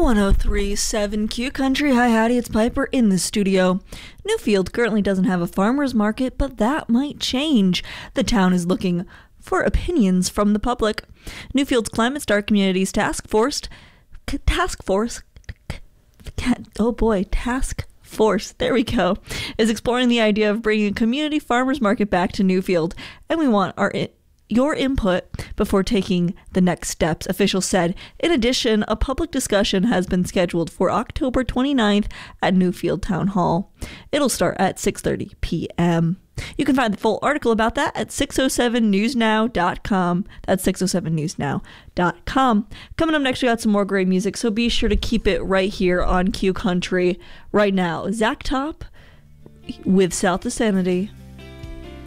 1037 Q Country. Hi, howdy, it's Piper in the studio. Newfield currently doesn't have a farmer's market, but that might change. The town is looking for opinions from the public. Newfield's Climate Star Communities Task Force, there we go, is exploring the idea of bringing a community farmer's market back to Newfield, and we want your input before taking the next steps, officials said. In addition, a public discussion has been scheduled for October 29th at Newfield Town Hall. It'll start at 6:30 p.m. You can find the full article about that at 607newsnow.com. That's 607newsnow.com. Coming up next, we got some more great music, so be sure to keep it right here on Q Country. Right now, Zach Top with South of Sanity.